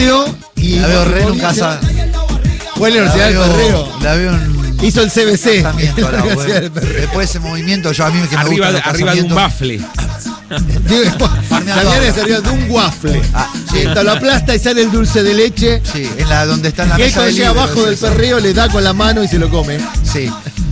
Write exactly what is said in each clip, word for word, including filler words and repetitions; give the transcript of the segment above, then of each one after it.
Y la veo re en un casa. Fue en la Universidad del Perreo. La veo en. Hizo el C B C. La Universidad Después de ese movimiento, yo a mí que me arriba, gusta arriba de un bafle. También es arriba de un waffle. Ah, sí. Te lo aplasta y sale el dulce de leche. Sí, en la donde está en la Y mesa cuando del llega libro, abajo es del eso. Perreo le da con la mano y se lo come. Sí.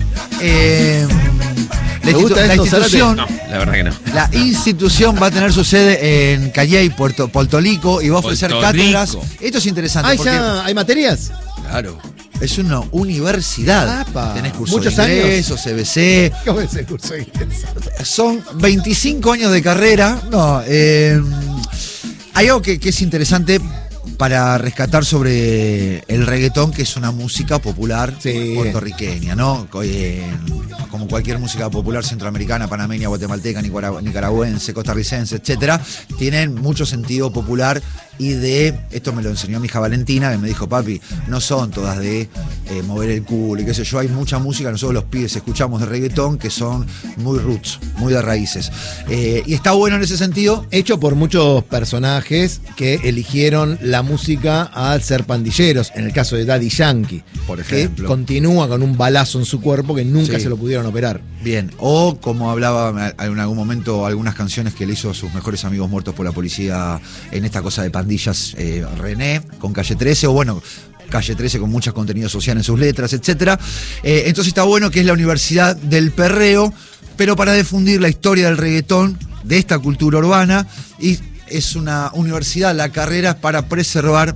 Eh, la, ¿Te gusta institu- la esto, institución, No, la verdad que no. la institución va a tener su sede en Calley, Puerto Poltolico, y va a ofrecer Puerto cátedras. Rico. Esto es interesante Ah, porque ya hay materias. claro, es una universidad. Apa. Tenés curso Muchos de ingreso, C B C. ¿Cómo es el curso de ingreso? Son veinticinco años de carrera. No, eh, hay algo que, que es interesante para rescatar sobre el reggaetón, que es una música popular Sí. puertorriqueña, ¿no? Co- eh, como cualquier música popular centroamericana, panameña, guatemalteca, nicaragua- nicaragüense, costarricense, etcétera, tienen mucho sentido popular y de, esto me lo enseñó mi hija Valentina, que me dijo, papi, no son todas de eh, mover el culo y qué sé yo, hay mucha música, nosotros los pibes escuchamos de reggaetón que son muy roots, muy de raíces. Eh, y está bueno en ese sentido. Hecho por muchos personajes que eligieron la música al ser pandilleros. En el caso de Daddy Yankee, Por ejemplo. que continúa con un balazo en su cuerpo que nunca Sí. se lo pudieron operar. Bien, o como hablaba en algún momento, algunas canciones que le hizo a sus mejores amigos muertos por la policía en esta cosa de pandillas, eh, René, con Calle trece, o bueno, Calle trece con mucho contenido social en sus letras, etcétera. Eh, entonces está bueno que es la Universidad del Perreo, pero para difundir la historia del reggaetón, de esta cultura urbana, y es una universidad, la carrera es para preservar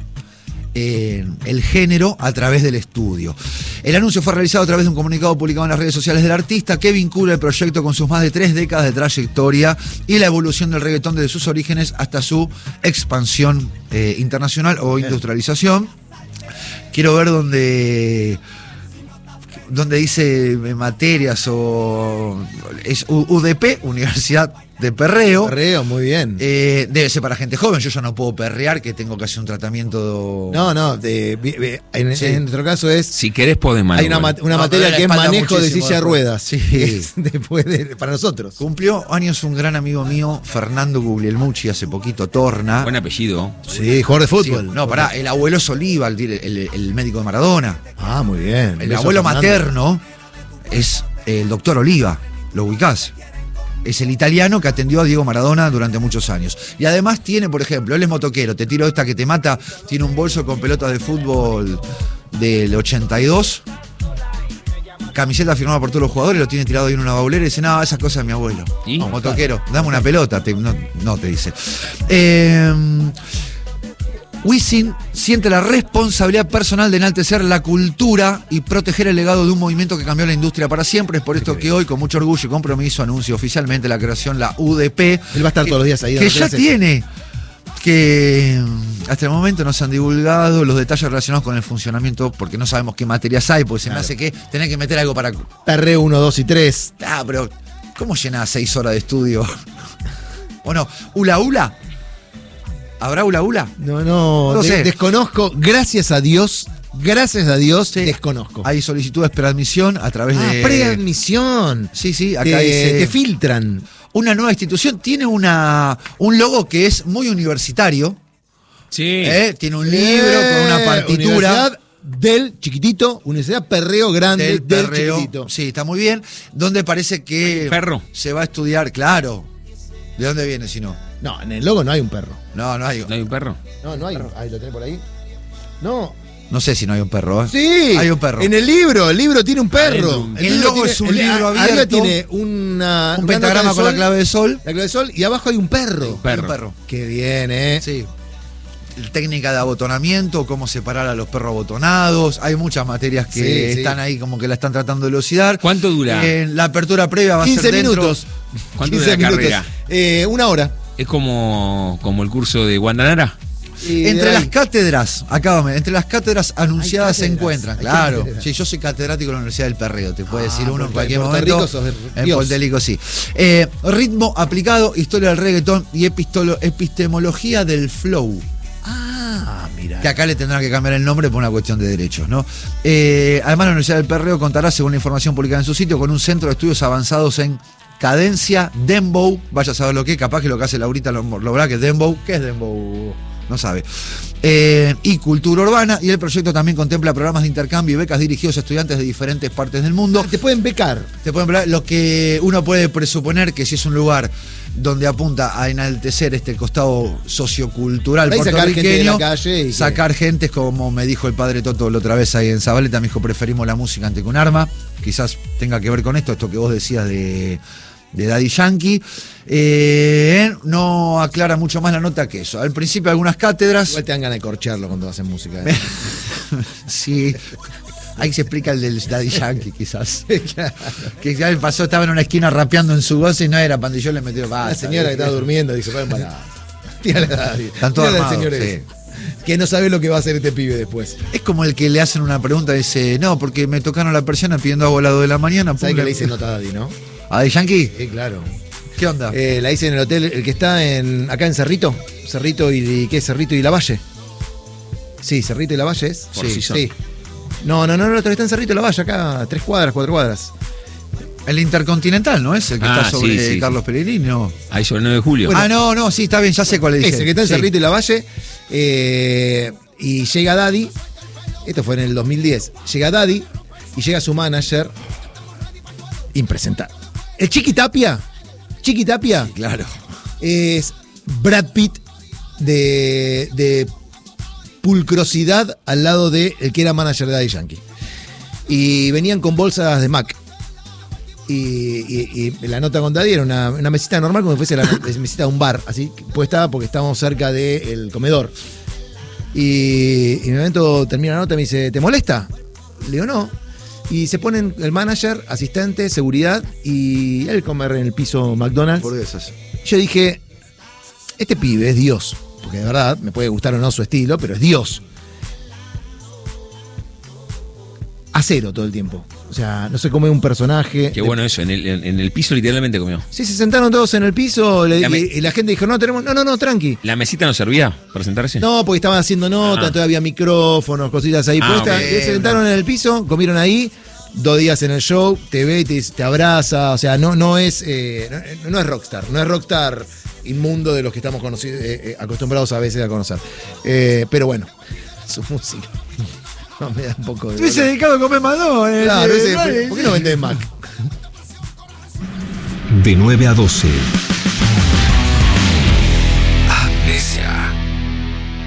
Eh, el género a través del estudio. El anuncio fue realizado a través de un comunicado publicado en las redes sociales del artista que vincula el proyecto con sus más de tres décadas de trayectoria y la evolución del reggaetón desde sus orígenes hasta su expansión eh, internacional o industrialización. Quiero ver dónde donde dice eh, materias o es U- UDP, Universidad de Perreo. Perreo, muy bien. Eh, debe ser para gente joven, yo ya no puedo perrear, que tengo que hacer un tratamiento. no, no, de- de- en, Sí. en nuestro caso es. Si querés, podés mal. Hay una, mat- una No, materia pero la que es espalda manejo de muchísimo silla de después. ruedas. Sí. Es después de, para nosotros. Cumplió años un gran amigo mío, Fernando Guglielmucci, hace poquito, Torna. Buen apellido. Sí, jugador de Sí, fútbol. no, pará, el abuelo es Oliva, el, el- el médico de Maradona. Ah, muy bien. El Beso, abuelo Fernando. materno es el doctor Oliva, lo ubicás. Es el italiano que atendió a Diego Maradona durante muchos años. Y además tiene, por ejemplo, él es motoquero, te tiro esta que te mata, tiene un bolso con pelotas de fútbol del ochenta y dos, camiseta firmada por todos los jugadores, lo tiene tirado ahí en una baulera y dice, no, esas cosas de mi abuelo. ¿Y? No, motoquero, dame una pelota, te- no, no te dice. Eh, Wisin siente la responsabilidad personal de enaltecer la cultura y proteger el legado de un movimiento que cambió la industria para siempre. Es por esto que hoy, con mucho orgullo y compromiso, anuncio oficialmente la creación de la U D P. Él va a estar que- todos los días ahí Que dando ya clases. tiene, que mm, hasta el momento no se han divulgado los detalles relacionados con el funcionamiento, porque no sabemos qué materias hay, porque se me Claro. hace que tener que meter algo para... Perreo uno, dos y tres. Ah, pero ¿cómo llenás seis horas de estudio? ¿O no? ¿Ula Ula? ¿Habrá Ula Ula? No, no, No de- sé. desconozco. Gracias a Dios, gracias a Dios, Sí. desconozco. Hay solicitudes preadmisión a través ah, de... preadmisión. Sí, sí, acá Te, dice... te filtran. Una nueva institución tiene una, un logo que es muy universitario. Sí. ¿eh? Tiene un libro con una Eh, partitura. Universidad del chiquitito, Universidad Perreo Grande Del del, Perreo. chiquitito. Sí, está muy bien. Donde parece que Perro. se va a estudiar, claro. ¿De dónde viene si no? No, en el logo no hay un perro. No, no hay. ¿No hay un perro? No, no hay. Ahí lo tenés por ahí. No. No sé si no hay un perro. ¿eh? Sí. Hay un perro. En el libro, el libro tiene un perro. Adentro. El libro logo es un el- libro a- abierto. Arriba tiene una, Un una pentagrama nota con de la sol, clave de sol. La clave de sol y abajo hay un perro. Un perro. Un perro. Qué bien, ¿eh? Sí. Técnica de abotonamiento, cómo separar a los perros abotonados. Hay muchas materias que Sí, sí. están ahí como que la están tratando de elucidar. ¿Cuánto dura? Eh, la apertura previa va a quince ser dentro. minutos. ¿Cuánto quince dura la minutos. carrera? Eh, una hora. Es como, como el curso de Guandanara. Y Entre de las ahí- cátedras, acábame, entre las cátedras anunciadas se cátedras, encuentran, hay claro. cátedras. Sí, yo soy catedrático de la Universidad del Perreo, te puede Ah, decir uno en porque cualquier en Puerto momento. Rico sos en Dios. Puerto Rico sí. Eh, ritmo aplicado, historia del reggaetón y epistolo- epistemología del flow. Ah, mira. Que acá le tendrán que cambiar el nombre por una cuestión de derechos, ¿no? Eh, además, la Universidad del Perreo contará, según la información publicada en su sitio, con un centro de estudios avanzados en cadencia, dembow, vaya a saber lo que, capaz que lo que hace Laurita lo logrará, que es dembow. ¿Qué es dembow? no sabe. Eh, y Cultura Urbana, y el proyecto también contempla programas de intercambio y becas dirigidos a estudiantes de diferentes partes del mundo. Te pueden becar. Te pueden becar, lo que uno puede presuponer que si es un lugar donde apunta a enaltecer este costado sociocultural Ahí sacar gente de puertorriqueño, la calle y que- sacar gente, como me dijo el padre Toto la otra vez ahí en Zabaleta, me dijo, preferimos la música antes que un arma. Quizás tenga que ver con esto, esto que vos decías de, de Daddy Yankee. Eh, no aclara mucho más la nota que eso. Al principio algunas cátedras. Igual te dan ganas de corcharlo cuando hacen música. ¿eh? Sí. Ahí se explica el del Daddy Yankee, quizás. Que ya pasó, estaba en una esquina rapeando en su voz y no era pandillón, le metió La basta. señora que estaba durmiendo dice, vayan para. Tírale a Daddy. Están todos Tírale al armados, señor ese, que no sabe lo que va a hacer este pibe después. Es como el que le hacen una pregunta y dice, no, porque me tocaron la persiana pidiendo agua a las dos de la mañana. ¿Sabes pum, que le hice nota a Daddy, no? ¿A Daddy Yankee? Sí, claro. ¿Qué onda? Eh, la hice en el hotel, el que está en acá en Cerrito. Cerrito y, y ¿qué es Cerrito y Lavalle? Sí, Cerrito y Lavalle es. Por Sí, sí son. sí. No, no, no, no, está en Cerrito y Lavalle, acá, tres cuadras, cuatro cuadras. El Intercontinental, ¿no es? El que Ah, está sobre sí, sí, Carlos sí. Pellegrini, ¿no? Ahí sobre el nueve de julio. Ah, no, no, sí, está bien, ya sé cuál es. Ese que está en Sí. Cerrito y Lavalle. Eh, y llega Daddy. Esto fue en el dos mil diez. Llega Daddy y llega su manager. Impresentable. El Chiqui Tapia. Chiqui Tapia. Claro. Es Brad Pitt de, de pulcrosidad al lado de el que era manager de Daddy Yankee. Y venían con bolsas de Mac. Y, y- y la nota con Daddy era una, una mesita normal, como si fuese la mesita de un bar, así puesta porque estábamos cerca del comedor. Y, y en un momento termina la nota y me dice, ¿te molesta? Le digo, no. Y se ponen el manager, asistente, seguridad y él comer en el piso McDonald's. Por esas. Yo dije, este pibe es Dios, porque de verdad me puede gustar o no su estilo, pero es Dios. A cero todo el tiempo. O sea, no se come un personaje. Qué bueno eso, en el, en, en el piso literalmente comió. Sí, se sentaron todos en el piso le- La me- y, y la gente dijo, no, tenemos, no, no, no, tranqui. ¿La mesita no servía para sentarse? No, porque estaban haciendo notas, Ah. todavía había micrófonos, cositas ahí Ah, puestas. ok. Y se sentaron en el piso, comieron ahí, dos días en el show, te ve y te, te abraza. O sea, no, no es eh, no, no es rockstar, no es rockstar inmundo de los que estamos conocidos, eh, eh, acostumbrados a veces a conocer. Eh, pero bueno, su música. No, me da un poco de. Te hubiese dedicado a comer Madonna. eh, Claro, eh, ese- vale, ¿por qué no vendés Mac? De nueve a doce.